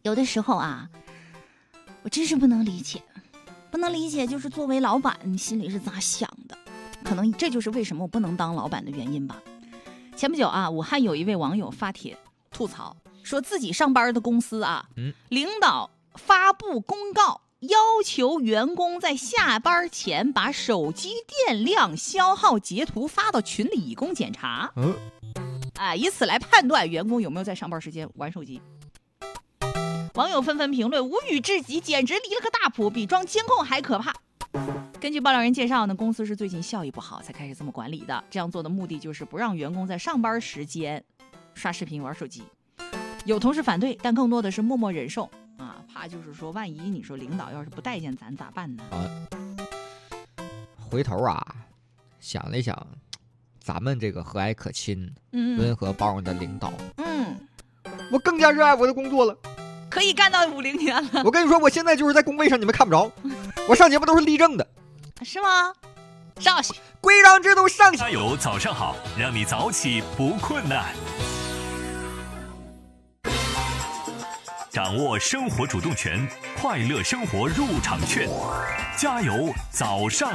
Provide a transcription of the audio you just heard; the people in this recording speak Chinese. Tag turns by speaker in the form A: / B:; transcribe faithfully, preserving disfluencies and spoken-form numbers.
A: 有的时候啊，我真是不能理解，不能理解，就是作为老板，你心里是咋想的？可能这就是为什么我不能当老板的原因吧。前不久啊，武汉有一位网友发帖吐槽，说自己上班的公司啊，嗯、领导发布公告，要求员工在下班前把手机电量消耗截图发到群里以供检查，嗯、啊，以此来判断员工有没有在上班时间玩手机。网友纷纷评论，无语至极，简直离了个大谱，比装监控还可怕。根据爆料人介绍呢，公司是最近效益不好才开始这么管理的。这样做的目的就是不让员工在上班时间刷视频玩手机。有同事反对，但更多的是默默忍受啊，怕就是说万一你说领导要是不待见咱咋办呢？啊，
B: 回头啊想了一想，咱们这个和蔼可亲、嗯、温和包容的领导，嗯，我更加热爱我的工作了。
A: 可以干到五零年了。
B: 我跟你说，我现在就是在工位上，你们看不着，我上节目都是立正的。
A: 是吗？上去，
B: 规章制度上去。
C: 加油，早上好，让你早起不困难。掌握生活主动权，快乐生活入场券。加油，早上